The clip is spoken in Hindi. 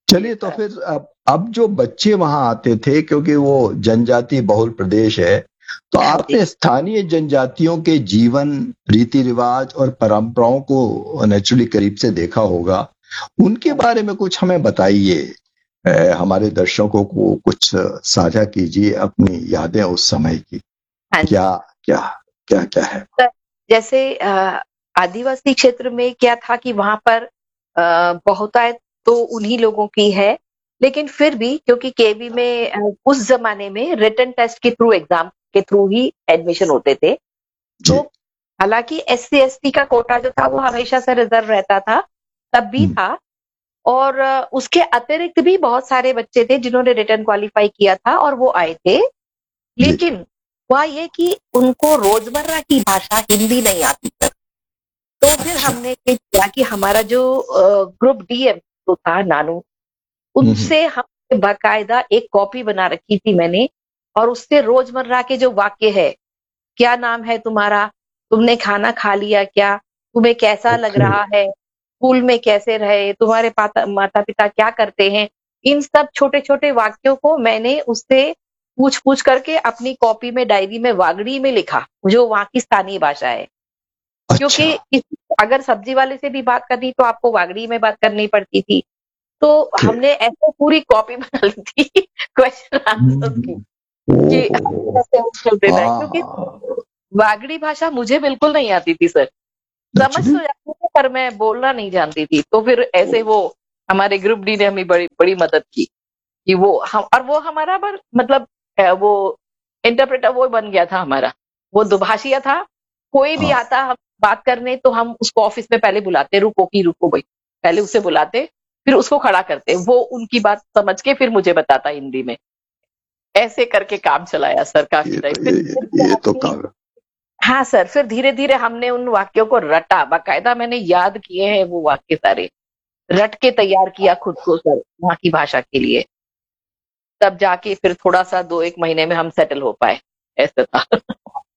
चलिए, तो फिर अब जो बच्चे वहां आते थे, क्योंकि वो जनजाति बहुल प्रदेश है, तो हाँ जी। आपने स्थानीय जनजातियों के जीवन, रीति रिवाज और परंपराओं को नेचुरली करीब से देखा होगा। उनके हाँ बारे में कुछ हमें बताइए। हमारे दर्शकों को कुछ साझा कीजिए अपनी यादें उस समय की। हाँ क्या जी। क्या क्या क्या है? सर, जैसे आदिवासी क्षेत्र में क्या था कि वहां पर बहुतायत तो उन्हीं लोगों की है, लेकिन फिर भी क्योंकि केवी में उस जमाने में रिटन टेस्ट के थ्रू, एग्जाम के थ्रू ही एडमिशन होते थे। तो जी। हालांकि एससी एसटी का कोटा जो था वो हमेशा से रिजर्व रहता था, तब भी हम्म, था। और उसके अतिरिक्त भी बहुत सारे बच्चे थे जिन्होंने रिटर्न क्वालिफाई किया था और वो आए थे। जी। लेकिन हुआ ये कि उनको रोजमर्रा की भाषा हिंदी नहीं आती थी। तो फिर अच्छा। हमने ये किया कि हमारा जो ग्रुप डीएम जो था नानू, हम्म। उनसे हमने बाकायदा एक कॉपी बना रखी थी मैंने। और उससे रोजमर्रा के जो वाक्य है, क्या नाम है तुम्हारा, तुमने खाना खा लिया क्या, तुम्हें कैसा लग ओके। रहा है, स्कूल में कैसे रहे, तुम्हारे माता पिता क्या करते हैं, इन सब छोटे छोटे वाक्यों को मैंने उससे पूछ पूछ करके अपनी कॉपी में, डायरी में, वागड़ी में लिखा, जो वहां की स्थानीय भाषा है। अच्छा। क्योंकि अगर सब्जी वाले से भी बात करनी तो आपको वागड़ी में बात करनी पड़ती थी। तो ओके। हमने ऐसे पूरी कॉपी बना ली थी क्वेश्चन आंसर की, कि ओहो। कैसे उत्तर देना है, क्योंकि हाँ। वागड़ी भाषा मुझे बिल्कुल नहीं आती थी सर। समझ नेचुरली। तो जाती थी पर मैं बोलना नहीं जानती थी। तो फिर ऐसे वो हमारे ग्रुप डी ने हमें बड़ी बड़ी मदद की कि वो हम, और वो हमारा मतलब वो इंटरप्रेटर वो बन गया था हमारा। वो दुभाषिया था। कोई भी हाँ। आता हम बात करने तो हम उसको ऑफिस में पहले बुलाते, रुको की रुको भाई, पहले उसे बुलाते, फिर उसको खड़ा करते, वो उनकी बात समझ के फिर मुझे बताता हिंदी में। ऐसे करके काम चलाया सर काफी ये टाइम। तो फिर ये धीरे धीरे ये तो हमने, काम। हाँ सर, फिर धीरे धीरे हमने उन वाक्यों को रटा, बाकायदा मैंने याद किए हैं वो वाक्य सारे, रट के तैयार किया खुद को सर वहां की भाषा के लिए। तब जाके फिर थोड़ा सा 2-1 महीने में हम सेटल हो पाए। ऐसा था।